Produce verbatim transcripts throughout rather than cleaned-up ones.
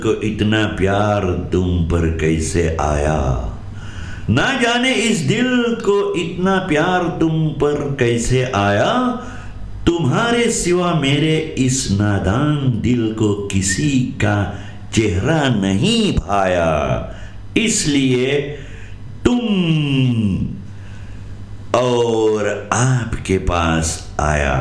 को इतना प्यार तुम पर कैसे आया, ना जाने इस दिल को इतना प्यार तुम पर कैसे आया, तुम्हारे सिवा मेरे इस नादान दिल को किसी का चेहरा नहीं भाया, इसलिए तुम और आपके पास आया।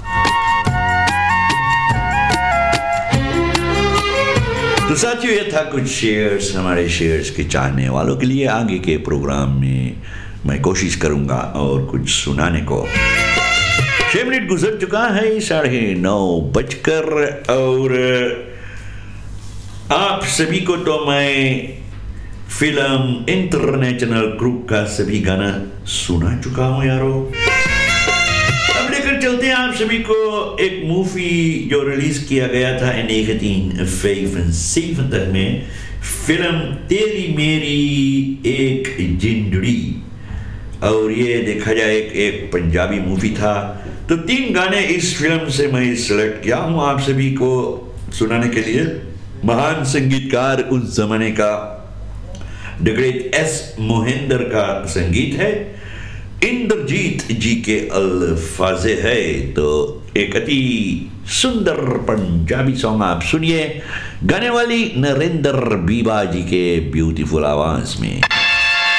तो साथियों, ये था कुछ शेयर्स हमारे शेयर्स के चाहने वालों के लिए। आगे के प्रोग्राम में मैं कोशिश करूंगा और कुछ सुनाने को। छह मिनट गुजर चुका है साढ़े नौ बजकर, और आप सभी को तो मैं फिल्म इंटरनेशनल ग्रुप का सभी गाना सुना चुका हूं यारो। अब लेकर चलते हैं आप सभी को एक मूवी जो रिलीज किया गया था नाइनटीन पचपन में, फिल्म तेरी मेरी एक जिंदड़ी। और ये देखा जाए एक, एक पंजाबी मूवी था। तो तीन गाने इस फिल्म से मैं सिलेक्ट किया हूं आप सभी को सुनाने के लिए। महान संगीतकार उस जमाने का द ग्रेट एस मोहिंदर का संगीत है, इंद्रजीत जी के अल्फाजे है। तो एक अति सुंदर पंजाबी सॉन्ग आप सुनिए, गाने वाली नरेंद्र बीबा जी के ब्यूटीफुल आवाज में।